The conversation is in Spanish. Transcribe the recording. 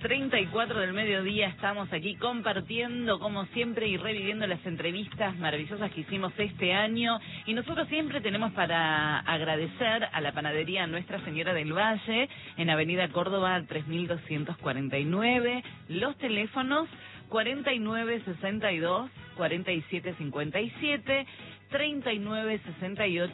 11:34 del mediodía, estamos aquí compartiendo como siempre y reviviendo las entrevistas maravillosas que hicimos este año, y nosotros siempre tenemos para agradecer a la panadería Nuestra Señora del Valle en Avenida Córdoba 3249, los teléfonos 4962 4757, 3968